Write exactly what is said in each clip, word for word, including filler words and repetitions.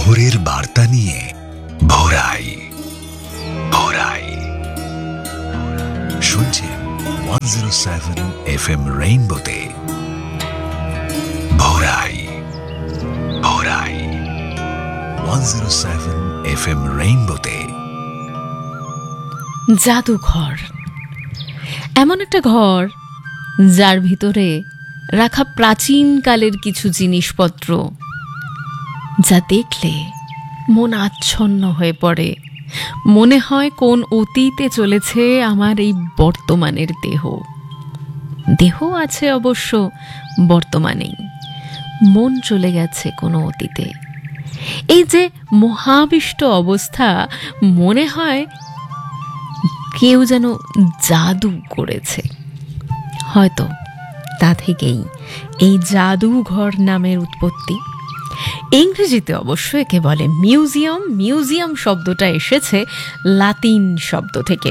ভোরের বার্তা নিয়ে ভোরাই ভোরাই শুনছেন one zero seven F M রেইনবোতে ভোরাই ভোরাই one zero seven F M রেইনবোতে। জাদুঘর এমন একটা ঘর যার ভিতরে রাখা প্রাচীন কালের কিছু জিনিসপত্র যা দেখলে মন আচ্ছন্ন হয়ে পড়ে। মনে হয় কোন অতীতে চলেছে আমার এই বর্তমানের দেহ। দেহ আছে অবশ্য বর্তমানেই, মন চলে গেছে কোনো অতীতে। এই যে মহাবিষ্ট অবস্থা, মনে হয় কেউ যেন জাদু করেছে। হয়তো তা থেকেই এই জাদুঘর নামের উৎপত্তি। ইংরেজিতে অবশ্য একে বলে মিউজিয়াম। মিউজিয়াম শব্দটা এসেছে লাতিন শব্দ থেকে।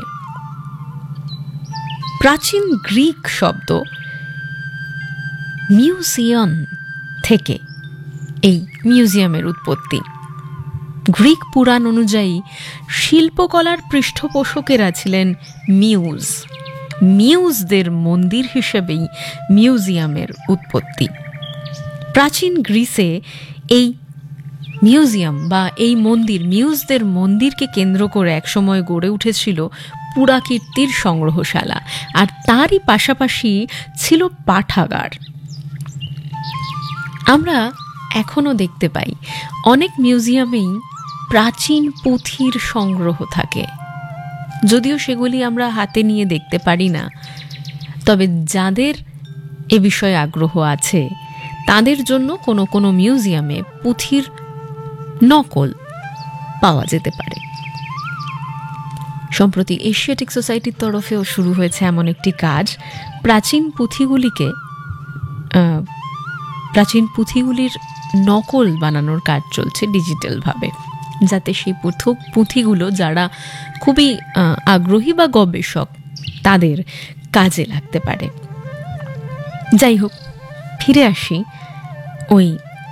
প্রাচীন গ্রিক শব্দ মিউজিয়ন থেকে এই মিউজিয়ামের উৎপত্তি। গ্রিক পুরাণ অনুযায়ী শিল্পকলার পৃষ্ঠপোষকেরা ছিলেন মিউজ। মিউজদের মন্দির হিসেবেই মিউজিয়ামের উৎপত্তি। প্রাচীন গ্রিসে এই মিউজিয়াম বা এই মন্দির, মিউজদের মন্দিরকে কেন্দ্র করে একসময় গড়ে উঠেছিল পুরাকীর্তির সংগ্রহশালা, আর তারই পাশাপাশি ছিল পাঠাগার। আমরা এখনো দেখতে পাই অনেক মিউজিয়ামেই প্রাচীন পুঁথির সংগ্রহ থাকে, যদিও সেগুলি আমরা হাতে নিয়ে দেখতে পারি না। তবে যাদের এ বিষয়ে আগ্রহ আছে তাদের জন্য কোনো কোনো মিউজিয়ামে পুঁথির নকল পাওয়া যেতে পারে। সম্প্রতি এশিয়াটিক সোসাইটির তরফেও শুরু হয়েছে এমন একটি কাজ। প্রাচীন পুঁথিগুলিকে প্রাচীন পুঁথিগুলির নকল বানানোর কাজ চলছে ডিজিটালভাবে, যাতে সেই পুঁথিগুলো যারা খুবই আগ্রহী বা গবেষক তাদের কাজে লাগতে পারে। যাই হোক, ফিরে আসি ওই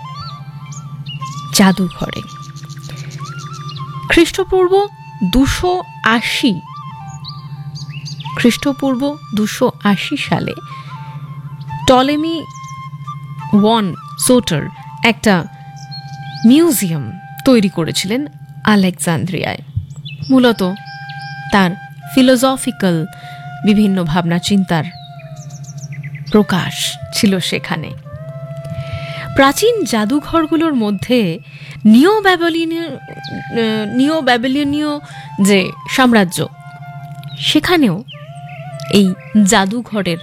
জাদুঘরে। খ্রিস্টপূর্ব দুশো আশি খ্রিস্টপূর্ব দুশো আশি সালে টলেমি ওয়ান সোটার একটা মিউজিয়াম তৈরি করেছিলেন আলেকজান্দ্রিয়ায়। মূলত তার ফিলোসফিক্যাল বিভিন্ন ভাবনা চিন্তার প্রকাশ ছিল সেখানে। প্রাচীন জাদুঘরগুলোর মধ্যে নিও ব্যাবিলনীয় নিও ব্যাবিলনীয় যে সাম্রাজ্য, সেখানেও এই জাদুঘরের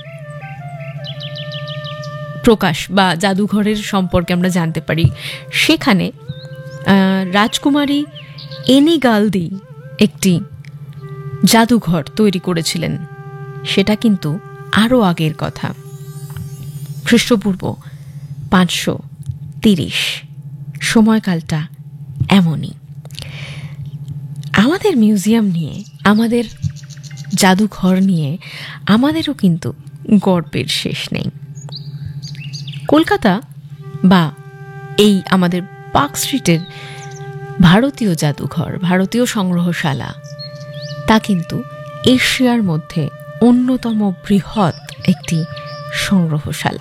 প্রকাশ বা জাদুঘরের সম্পর্কে আমরা জানতে পারি। সেখানে রাজকুমারী এনিগালদি একটি জাদুঘর তৈরি করেছিলেন। সেটা কিন্তু আরও আগের কথা, খ্রিস্টপূর্ব পাঁচশো তিরিশ। সময়কালটা এমনই। আমাদের মিউজিয়াম নিয়ে, আমাদের জাদুঘর নিয়ে আমাদেরও কিন্তু গর্বের শেষ নেই। কলকাতা বা এই আমাদের পার্ক স্ট্রিটের ভারতীয় জাদুঘর, ভারতীয় সংগ্রহশালা, তা কিন্তু এশিয়ার মধ্যে অন্যতম বৃহৎ একটি সংগ্রহশালা।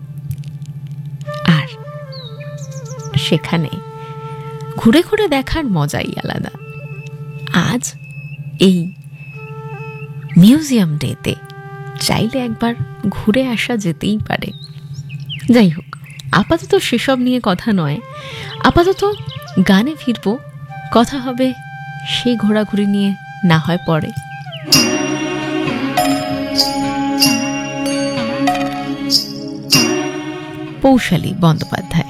আর সেখানে ঘুরে ঘুরে দেখার মজাই আলাদা। আজ এই মিউজিয়াম ডেতে চাইলে একবার ঘুরে আসা যেতেই পারে। যাই হোক, আপাতত সেসব নিয়ে কথা নয়। আপাতত গানে ফিরব, কথা হবে সেই ঘোরাঘুরি নিয়ে না হয় পরে। পৌশালী বন্দ্যোপাধ্যায়।